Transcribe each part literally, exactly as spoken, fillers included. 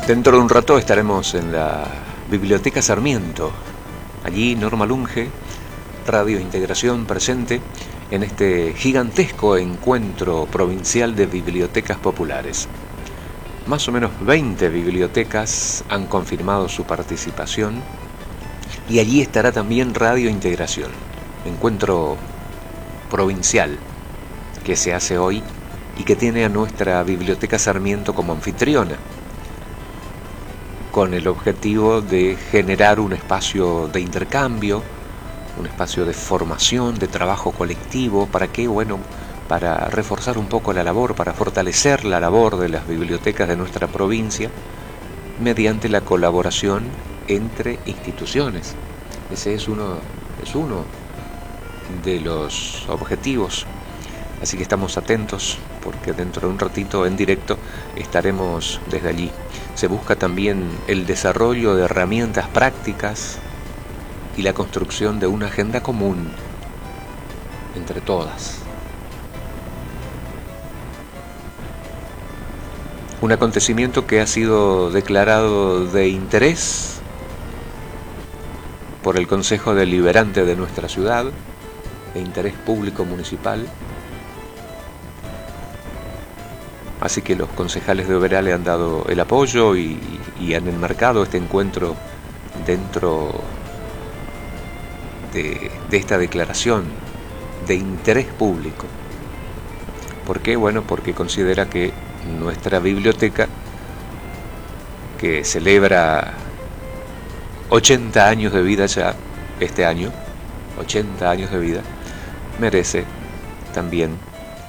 Dentro de un rato estaremos en la Biblioteca Sarmiento. Allí Norma Lunge, Radio Integración, presente en este gigantesco encuentro provincial de bibliotecas populares. Más o menos veinte bibliotecas han confirmado su participación y allí estará también Radio Integración, encuentro provincial que se hace hoy y que tiene a nuestra Biblioteca Sarmiento como anfitriona, con el objetivo de generar un espacio de intercambio, un espacio de formación, de trabajo colectivo. ¿Para qué? Bueno, para reforzar un poco la labor, para fortalecer la labor de las bibliotecas de nuestra provincia mediante la colaboración entre instituciones. Ese es uno, es uno de los objetivos. Así que estamos atentos porque dentro de un ratito en directo estaremos desde allí. Se busca también el desarrollo de herramientas prácticas y la construcción de una agenda común entre todas. Un acontecimiento que ha sido declarado de interés por el Consejo Deliberante de nuestra ciudad, de interés público municipal. Así que los concejales de Oberá le han dado el apoyo y, y han enmarcado este encuentro dentro de, de esta declaración de interés público. ¿Por qué? Bueno, porque considera que nuestra biblioteca, que celebra ochenta años de vida ya este año, ochenta años de vida, merece también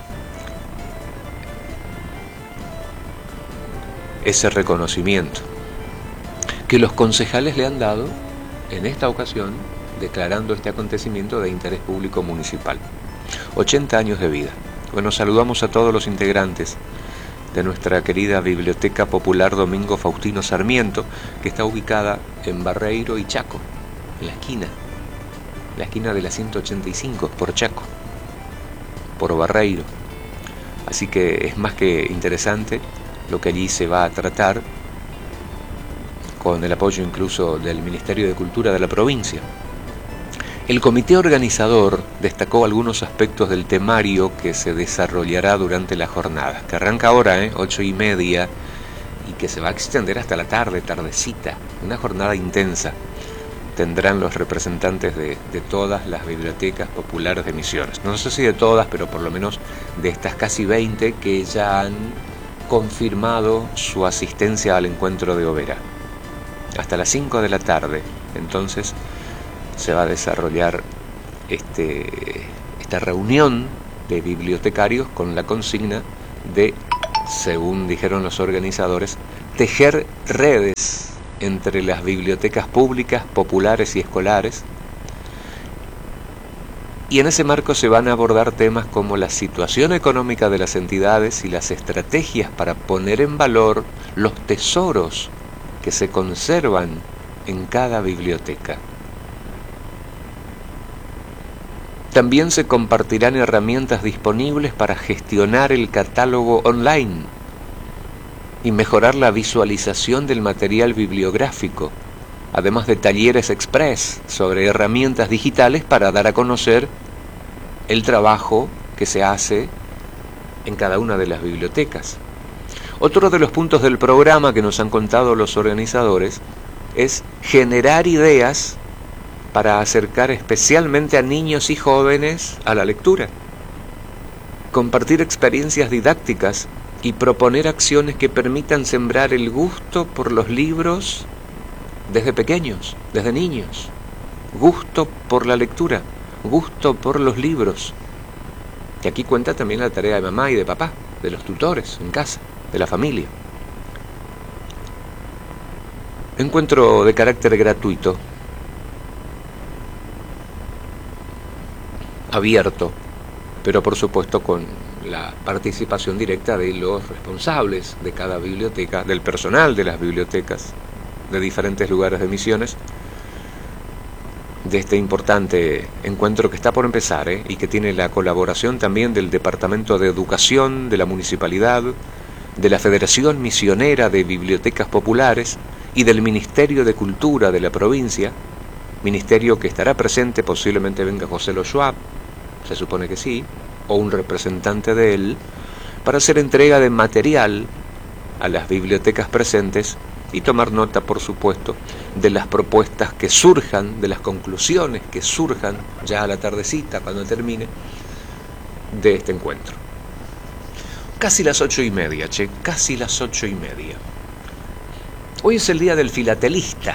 ese reconocimiento que los concejales le han dado en esta ocasión, declarando este acontecimiento de interés público municipal. ochenta años de vida. Bueno, saludamos a todos los integrantes de nuestra querida Biblioteca Popular Domingo Faustino Sarmiento, que está ubicada en Barreiro y Chaco, en la esquina, la esquina de la ciento ochenta y cinco, por Chaco, por Barreiro. Así que es más que interesante lo que allí se va a tratar, con el apoyo incluso del Ministerio de Cultura de la provincia. El comité organizador destacó algunos aspectos del temario que se desarrollará durante la jornada, que arranca ahora, ¿eh? ocho y media, y que se va a extender hasta la tarde, tardecita, una jornada intensa. Tendrán los representantes de, de todas las bibliotecas populares de Misiones. No sé si de todas, pero por lo menos de estas casi veinte que ya han confirmado su asistencia al encuentro de Oberá. Hasta las cinco de la tarde, entonces, se va a desarrollar este, esta reunión de bibliotecarios con la consigna de, según dijeron los organizadores, tejer redes entre las bibliotecas públicas, populares y escolares. Y en ese marco se van a abordar temas como la situación económica de las entidades y las estrategias para poner en valor los tesoros que se conservan en cada biblioteca. También se compartirán herramientas disponibles para gestionar el catálogo online y mejorar la visualización del material bibliográfico, además de talleres express sobre herramientas digitales para dar a conocer el trabajo que se hace en cada una de las bibliotecas. Otro de los puntos del programa que nos han contado los organizadores es generar ideas para acercar especialmente a niños y jóvenes a la lectura, compartir experiencias didácticas y proponer acciones que permitan sembrar el gusto por los libros desde pequeños, desde niños, gusto por la lectura, gusto por los libros. Y aquí cuenta también la tarea de mamá y de papá, de los tutores en casa, de la familia. Encuentro de carácter gratuito, abierto, pero por supuesto con la participación directa de los responsables de cada biblioteca, del personal de las bibliotecas de diferentes lugares de Misiones, de este importante encuentro que está por empezar, ¿eh? y que tiene la colaboración también del Departamento de Educación de la Municipalidad, de la Federación Misionera de Bibliotecas Populares y del Ministerio de Cultura de la provincia, ministerio que estará presente, posiblemente venga José Lo Schwab, se supone que sí, o un representante de él, para hacer entrega de material a las bibliotecas presentes y tomar nota, por supuesto, de las propuestas que surjan, de las conclusiones que surjan ya a la tardecita, cuando termine, de este encuentro. Casi las ocho y media, che, casi las ocho y media. Hoy es el día del filatelista.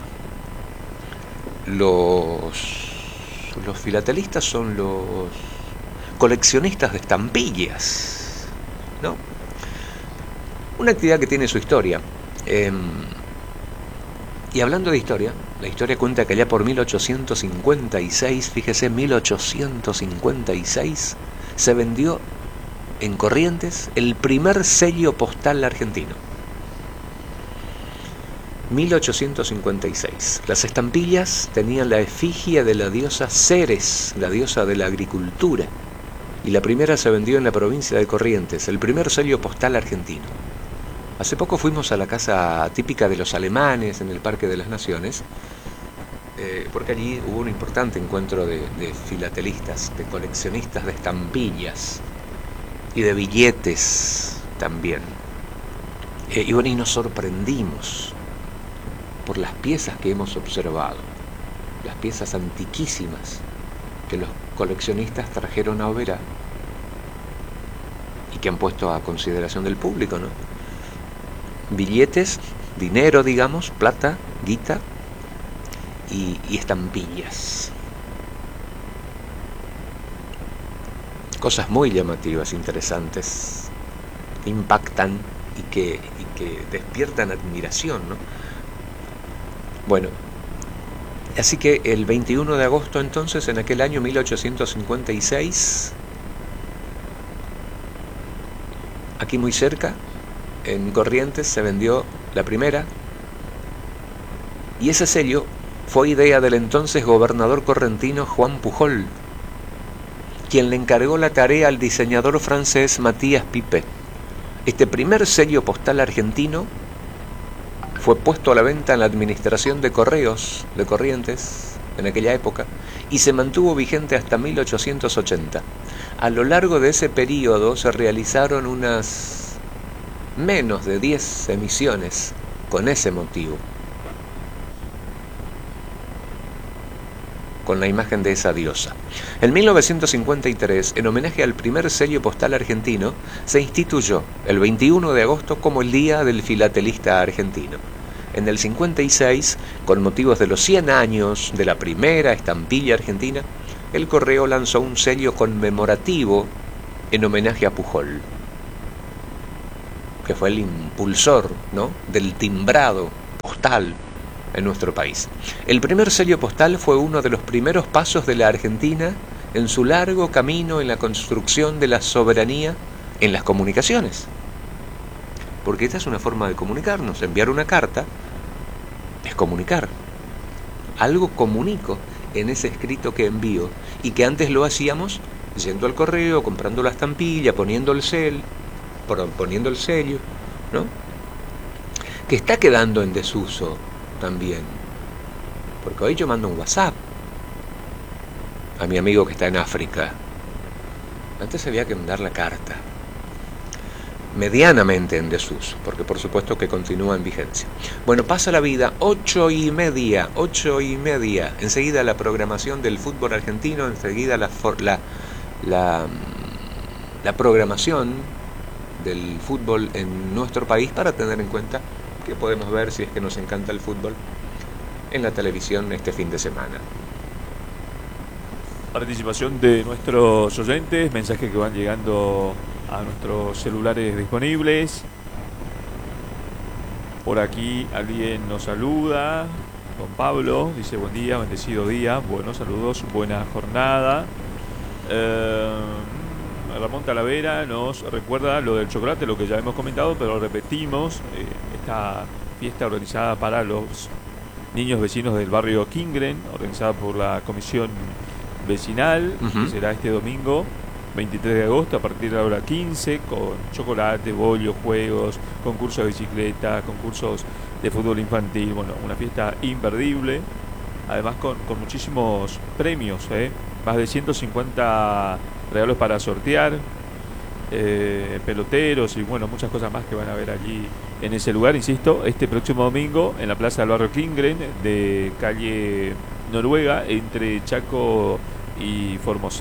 Los, los filatelistas son los coleccionistas de estampillas, ¿no? Una actividad que tiene su historia. Eh, y hablando de historia, la historia cuenta que allá por mil ochocientos cincuenta y seis, fíjese, mil ochocientos cincuenta y seis, se vendió en Corrientes el primer sello postal argentino. mil ochocientos cincuenta y seis. Las estampillas tenían la efigie de la diosa Ceres, la diosa de la agricultura, y la primera se vendió en la provincia de Corrientes, el primer sello postal argentino. Hace poco fuimos a la casa típica de los alemanes en el Parque de las Naciones, eh, porque allí hubo un importante encuentro de, de filatelistas, de coleccionistas de estampillas y de billetes también. Eh, y bueno, y nos sorprendimos por las piezas que hemos observado, las piezas antiquísimas que los coleccionistas trajeron a Oberá y que han puesto a consideración del público, ¿no? Billetes, dinero, digamos, plata, guita y, y estampillas. Cosas muy llamativas, interesantes, que impactan y que, y que despiertan admiración, ¿no? Bueno, así que el veintiuno de agosto entonces, en aquel año mil ochocientos cincuenta y seis, aquí muy cerca, en Corrientes, se vendió la primera, y ese sello fue idea del entonces gobernador correntino Juan Pujol, quien le encargó la tarea al diseñador francés Matías Pipet. Este primer sello postal argentino fue puesto a la venta en la Administración de Correos de Corrientes en aquella época y se mantuvo vigente hasta mil ochocientos ochenta. A lo largo de ese periodo se realizaron unas menos de diez emisiones con ese motivo, con la imagen de esa diosa. En mil novecientos cincuenta y tres, en homenaje al primer sello postal argentino, se instituyó el veintiuno de agosto como el Día del Filatelista Argentino. En el cincuenta y seis, con motivos de los cien años de la primera estampilla argentina, el Correo lanzó un sello conmemorativo en homenaje a Pujol, que fue el impulsor, ¿no?, del timbrado postal en nuestro país. El primer sello postal fue uno de los primeros pasos de la Argentina en su largo camino en la construcción de la soberanía en las comunicaciones. Porque esta es una forma de comunicarnos. Enviar una carta es comunicar. Algo comunico en ese escrito que envío y que antes lo hacíamos yendo al correo, comprando la estampilla, poniendo el cel, poniendo el sello, ¿no?, que está quedando en desuso también, porque hoy yo mando un WhatsApp a mi amigo que está en África. Antes había que mandar la carta, medianamente en desuso, porque por supuesto que continúa en vigencia. Bueno, pasa la vida, ocho y media, ocho y media, enseguida la programación del fútbol argentino, enseguida la, la, la, la programación del fútbol en nuestro país, para tener en cuenta que podemos ver, si es que nos encanta el fútbol, en la televisión este fin de semana. Participación de nuestros oyentes, mensajes que van llegando a nuestros celulares disponibles. Por aquí alguien nos saluda, don Pablo, dice buen día, bendecido día, buenos saludos, buena jornada. Eh, Ramón Talavera nos recuerda lo del chocolate, lo que ya hemos comentado, pero repetimos, eh, esta fiesta organizada para los niños vecinos del barrio Kingren, organizada por la comisión vecinal, uh-huh. que será este domingo veintitrés de agosto a partir de la hora quince, con chocolate, bollo, juegos, concursos de bicicleta, concursos de fútbol infantil. Bueno, una fiesta imperdible, además con, con muchísimos premios, ¿eh? Más de ciento cincuenta regalos para sortear, eh, peloteros y bueno, muchas cosas más que van a ver allí en ese lugar, insisto, este próximo domingo en la plaza del barrio Klingren de calle Noruega, entre Chaco y Formosa.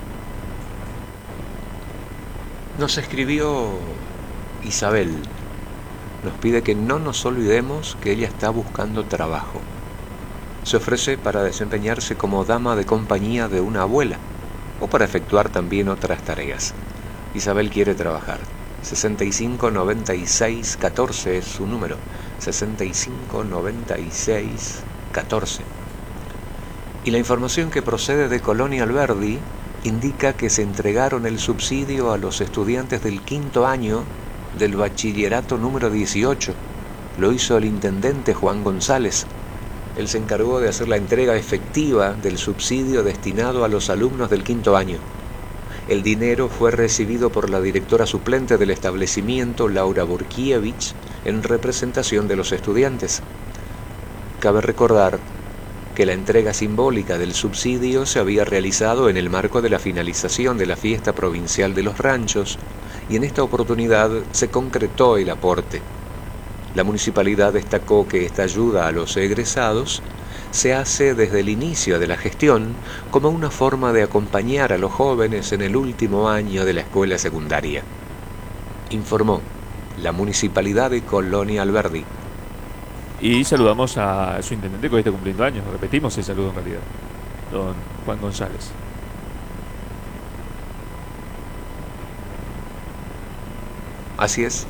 Nos escribió Isabel, nos pide que no nos olvidemos que ella está buscando trabajo. Se ofrece para desempeñarse como dama de compañía de una abuela o para efectuar también otras tareas. Isabel quiere trabajar. sesenta y cinco noventa y seis catorce es su número. sesenta y cinco noventa y seis catorce. Y la información que procede de Colonia Alberdi indica que se entregaron el subsidio a los estudiantes del quinto año del bachillerato número dieciocho. Lo hizo el intendente Juan González. Él se encargó de hacer la entrega efectiva del subsidio destinado a los alumnos del quinto año. El dinero fue recibido por la directora suplente del establecimiento, Laura Burkiewicz, en representación de los estudiantes. Cabe recordar que la entrega simbólica del subsidio se había realizado en el marco de la finalización de la fiesta provincial de los ranchos, y en esta oportunidad se concretó el aporte. La municipalidad destacó que esta ayuda a los egresados se hace desde el inicio de la gestión como una forma de acompañar a los jóvenes en el último año de la escuela secundaria. Informó la Municipalidad de Colonia Alberdi. Y saludamos a su intendente que hoy está cumpliendo años. Repetimos el saludo en realidad, don Juan González. Así es.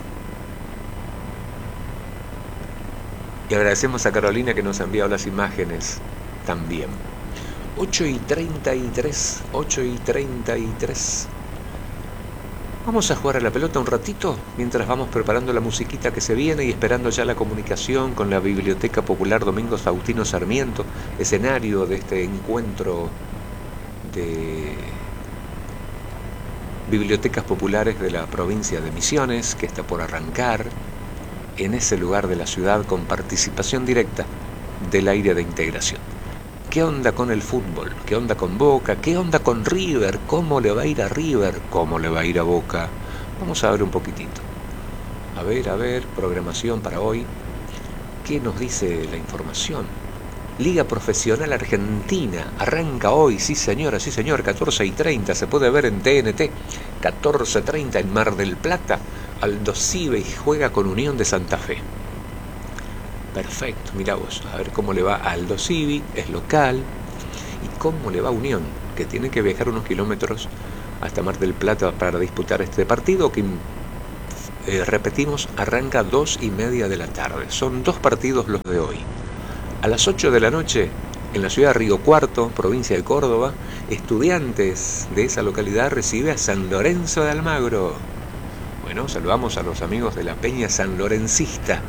Y agradecemos a Carolina que nos ha enviado las imágenes también. ocho y treinta y tres, ocho y treinta y tres. Vamos a jugar a la pelota un ratito mientras vamos preparando la musiquita que se viene y esperando ya la comunicación con la Biblioteca Popular Domingo Faustino Sarmiento, escenario de este encuentro de bibliotecas populares de la provincia de Misiones, que está por arrancar en ese lugar de la ciudad con participación directa del área de integración. ¿Qué onda con el fútbol? ¿Qué onda con Boca? ¿Qué onda con River? ¿Cómo le va a ir a River? ¿Cómo le va a ir a Boca? Vamos a ver un poquitito. A ver, a ver, programación para hoy. ¿Qué nos dice la información? Liga Profesional Argentina arranca hoy, sí señora, sí señor, catorce y treinta, se puede ver en T N T. catorce treinta en Mar del Plata. Aldo Civi juega con Unión de Santa Fe. Perfecto, mirá vos, a ver cómo le va a Aldo Civi, es local. Y cómo le va a Unión, que tiene que viajar unos kilómetros hasta Mar del Plata para disputar este partido que, eh, repetimos, arranca dos y media de la tarde. Son dos partidos los de hoy. A las ocho de la noche, en la ciudad de Río Cuarto, provincia de Córdoba, Estudiantes de esa localidad recibe a San Lorenzo de Almagro. Bueno, saludamos a los amigos de la Peña Sanlorencista.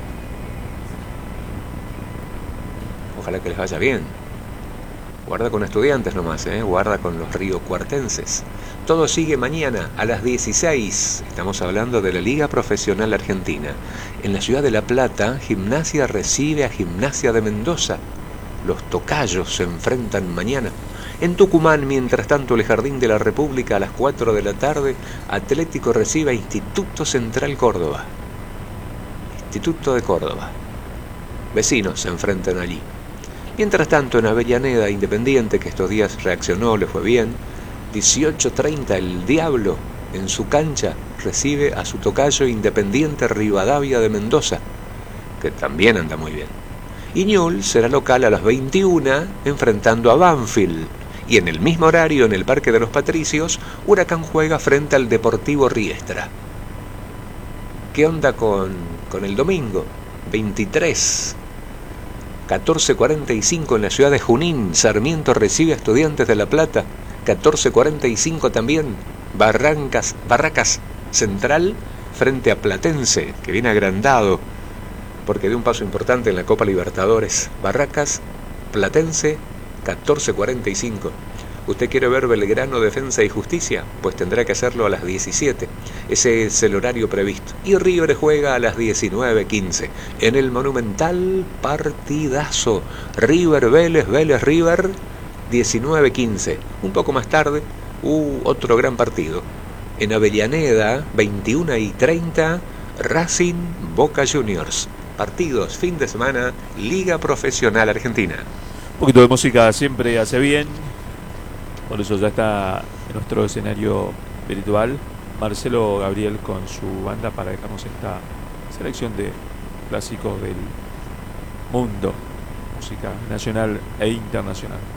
Ojalá que les vaya bien. Guarda con Estudiantes nomás, ¿eh? Guarda con los riocuartenses. Todo sigue mañana a las dieciséis. Estamos hablando de la Liga Profesional Argentina. En la ciudad de La Plata, Gimnasia recibe a Gimnasia de Mendoza. Los tocayos se enfrentan mañana. En Tucumán, mientras tanto, el Jardín de la República a las cuatro de la tarde, Atlético recibe a Instituto Central Córdoba. Instituto de Córdoba. Vecinos se enfrentan allí. Mientras tanto, en Avellaneda, Independiente, que estos días reaccionó, le fue bien, dieciocho treinta, el Diablo, en su cancha, recibe a su tocayo Independiente Rivadavia de Mendoza, que también anda muy bien. Y Ñul será local a las veintiuna, enfrentando a Banfield. Y en el mismo horario, en el Parque de los Patricios, Huracán juega frente al Deportivo Riestra. ¿Qué onda con, con el domingo? veintitrés, catorce cuarenta y cinco en la ciudad de Junín, Sarmiento recibe a Estudiantes de La Plata. catorce cuarenta y cinco también, Barrancas, Barracas Central frente a Platense, que viene agrandado porque dio un paso importante en la Copa Libertadores. Barracas, Platense, catorce cuarenta y cinco. ¿Usted quiere ver Belgrano, Defensa y Justicia? Pues tendrá que hacerlo a las diecisiete. Ese es el horario previsto. Y River juega a las diecinueve quince. En el Monumental, partidazo. River Vélez, Vélez River, diecinueve quince. Un poco más tarde, uh, otro gran partido. En Avellaneda, veintiuno y treinta, Racing Boca Juniors. Partidos, fin de semana, Liga Profesional Argentina. Un poquito de música siempre hace bien. Por eso ya está en nuestro escenario virtual Marcelo Gabriel con su banda para dejarnos esta selección de clásicos del mundo, música nacional e internacional.